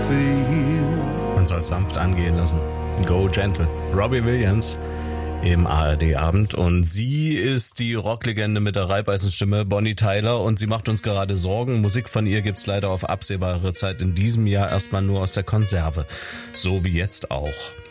feel. Man soll es sanft angehen lassen. Go Gentle. Robbie Williams im ARD-Abend. Und sie ist die Rocklegende mit der Reibeisenstimme, Bonnie Tyler. Und sie macht uns gerade Sorgen. Musik von ihr gibt's leider auf absehbare Zeit in diesem Jahr erstmal nur aus der Konserve. So wie jetzt auch.